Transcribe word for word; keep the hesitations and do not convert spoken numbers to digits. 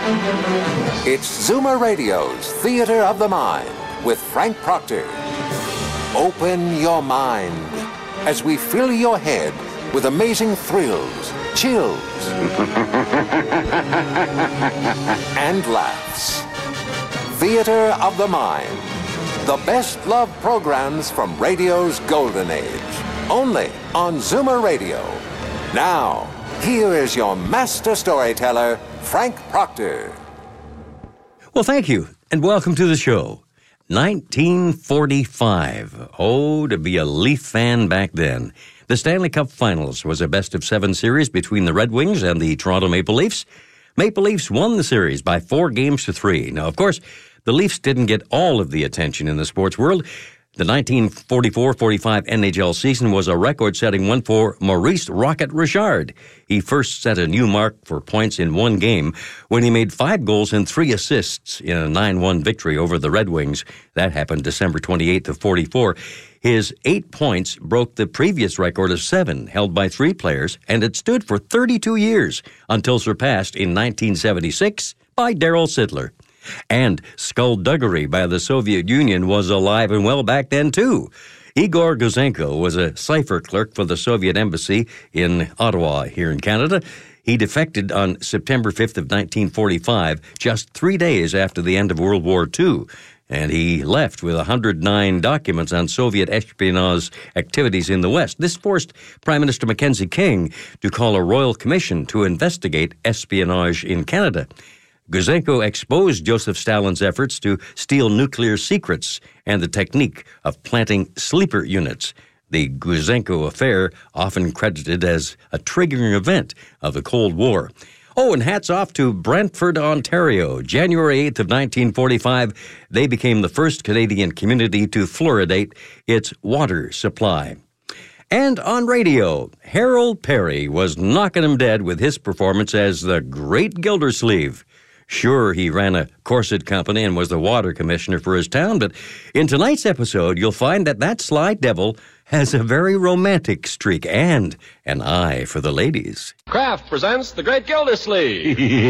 It's Zoomer Radio's Theater of the Mind with Frank Proctor. Open your mind as we fill your head with amazing thrills, chills, and laughs. Theater of the Mind. The best love programs from radio's golden age. Only on Zoomer Radio. Now, here is your master storyteller, Frank Proctor. Well, thank you, and welcome to the show. nineteen forty-five. Oh, to be a Leaf fan back then. The Stanley Cup Finals was a best-of-seven series between the Red Wings and the Toronto Maple Leafs. Maple Leafs won the series by four games to three. Now, of course, the Leafs didn't get all of the attention in the sports world. The nineteen forty-four forty-five N H L season was a record-setting one for Maurice Rocket Richard. He first set a new mark for points in one game when he made five goals and three assists in a nine one victory over the Red Wings. That happened December twenty-eighth of forty-four. His eight points broke the previous record of seven held by three players, and it stood for thirty-two years until surpassed in nineteen seventy-six by Darryl Sittler. And skullduggery by the Soviet Union was alive and well back then, too. Igor Guzenko was a cipher clerk for the Soviet embassy in Ottawa here in Canada. He defected on September fifth of nineteen forty-five, just three days after the end of World War Two. And he left with one hundred nine documents on Soviet espionage activities in the West. This forced Prime Minister Mackenzie King to call a royal commission to investigate espionage in Canada. Guzenko exposed Joseph Stalin's efforts to steal nuclear secrets and the technique of planting sleeper units. The Guzenko affair, often credited as a triggering event of the Cold War. Oh, and hats off to Brantford, Ontario. January eighth of nineteen forty-five, they became the first Canadian community to fluoridate its water supply. And on radio, Harold Perry was knocking 'em dead with his performance as the Great Gildersleeve. Sure, he ran a corset company and was the water commissioner for his town, but in tonight's episode, you'll find that that sly devil has a very romantic streak and an eye for the ladies. Kraft presents The Great Gildersleeve.